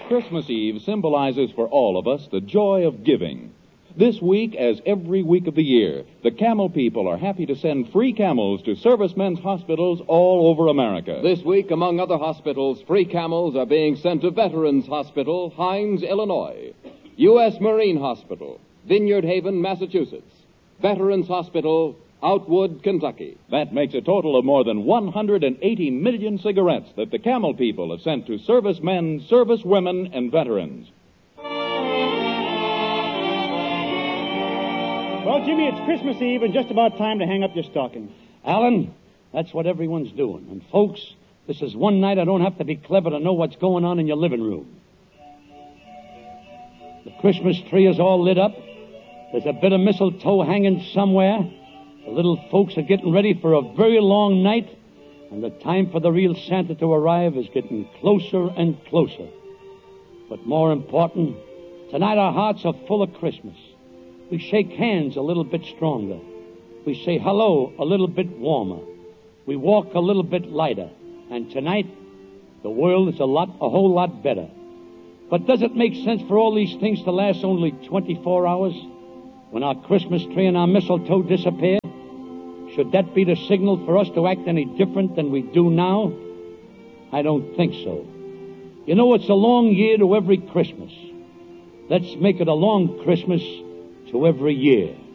Christmas Eve symbolizes for all of us the joy of giving. This week, as every week of the year, the Camel people are happy to send free camels to servicemen's hospitals all over America. This week, among other hospitals, free camels are being sent to Veterans Hospital, Hines, Illinois, U.S. Marine Hospital, Vineyard Haven, Massachusetts, Veterans Hospital, Outwood, Kentucky. That makes a total of more than 180 million cigarettes that the Camel people have sent to servicemen, servicewomen, and veterans. Well, Jimmy, it's Christmas Eve and just about time to hang up your stocking. Alan, that's what everyone's doing. And, folks, this is one night I don't have to be clever to know what's going on in your living room. The Christmas tree is all lit up. There's a bit of mistletoe hanging somewhere. The little folks are getting ready for a very long night, and the time for the real Santa to arrive is getting closer and closer. But more important, tonight our hearts are full of Christmas. We shake hands a little bit stronger. We say hello a little bit warmer. We walk a little bit lighter. And tonight, the world is a whole lot better. But does it make sense for all these things to last only 24 hours? When our Christmas tree and our mistletoe disappear? Should that be the signal for us to act any different than we do now? I don't think so. You know, it's a long year to every Christmas. Let's make it a long Christmas to every year.